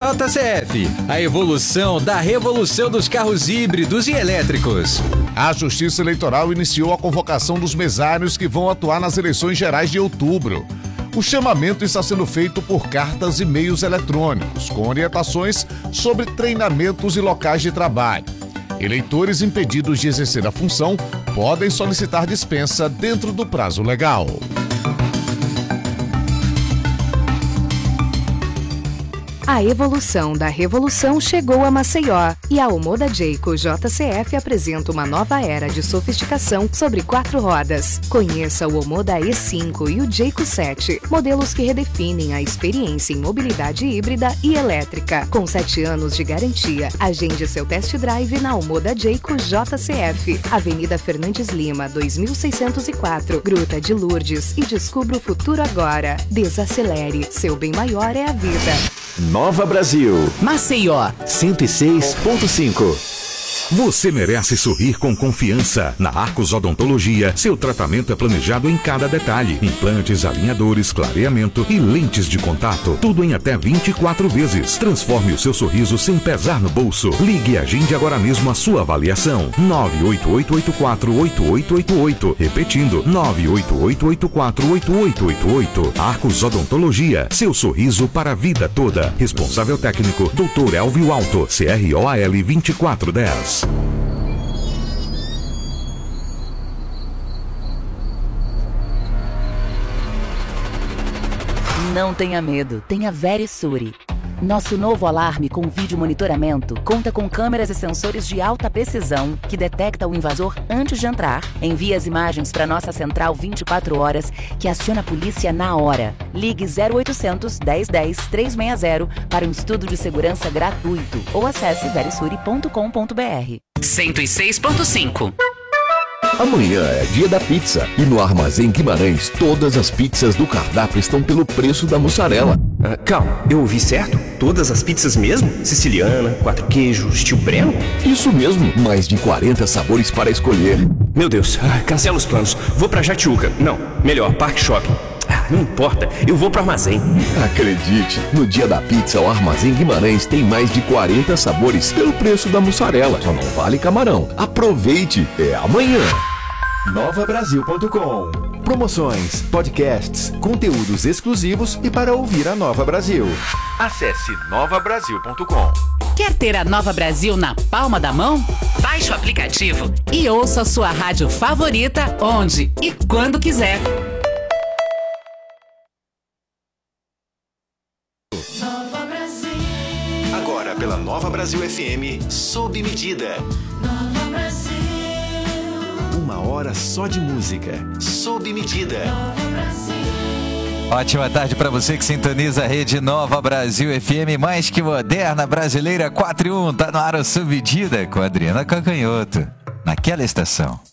JCF, a evolução da revolução dos carros híbridos e elétricos. A Justiça Eleitoral iniciou a convocação dos mesários que vão atuar nas eleições gerais de outubro. O chamamento está sendo feito por cartas e meios eletrônicos, com orientações sobre treinamentos e locais de trabalho. Eleitores impedidos de exercer a função podem solicitar dispensa dentro do prazo legal. A evolução da revolução chegou a Maceió e a Omoda Jayco JCF apresenta uma nova era de sofisticação sobre 4 rodas. Conheça o Omoda E5 e o Jayco 7, modelos que redefinem a experiência em mobilidade híbrida e elétrica. Com 7 anos de garantia, agende seu test drive na Omoda Jayco JCF, Avenida Fernandes Lima, 2604, Gruta de Lourdes, e descubra o futuro agora. Desacelere, seu bem maior é a vida. Nova Brasil, Maceió 106.5. Você merece sorrir com confiança. Na Arcos Odontologia, seu tratamento é planejado em cada detalhe. Implantes, alinhadores, clareamento e lentes de contato. Tudo em até 24 vezes. Transforme o seu sorriso sem pesar no bolso. Ligue e agende agora mesmo a sua avaliação. 988848888. Repetindo, 988848888. Arcos Odontologia, seu sorriso para a vida toda. Responsável técnico, Dr. Elvio Alto, CROAL 2410. Não tenha medo, tenha Verisure. Nosso novo alarme com vídeo monitoramento conta com câmeras e sensores de alta precisão que detecta o invasor antes de entrar. Envia as imagens para nossa central 24 horas que aciona a polícia na hora. Ligue 0800 1010 360 para um estudo de segurança gratuito ou acesse verisure.com.br. 106.5. Amanhã é dia da pizza e no Armazém Guimarães todas as pizzas do cardápio estão pelo preço da mussarela. Calma, eu ouvi certo? Todas as pizzas mesmo? Siciliana, 4 queijos, estilo Breno? Isso mesmo, mais de 40 sabores para escolher. Meu Deus, cancela os planos. Vou pra Jatiuca. Não, melhor, Parque Shopping. Não importa, eu vou pro Armazém. Acredite, no dia da pizza o Armazém Guimarães tem mais de 40 sabores pelo preço da mussarela. Só não vale camarão. Aproveite, é amanhã. NovaBrasil.com. Promoções, podcasts, conteúdos exclusivos e para ouvir a Nova Brasil. Acesse NovaBrasil.com. Quer ter a Nova Brasil na palma da mão? Baixe o aplicativo e ouça a sua rádio favorita onde e quando quiser. Nova Brasil. Agora pela Nova Brasil FM, sob medida. Nova Brasil. 1 hora só de música, sob medida. Nova Brasil. Ótima tarde para você que sintoniza a rede Nova Brasil FM, mais que moderna, brasileira 4 e 1. Tá no ar Sob Medida com a Adriana Cancanhoto, naquela estação.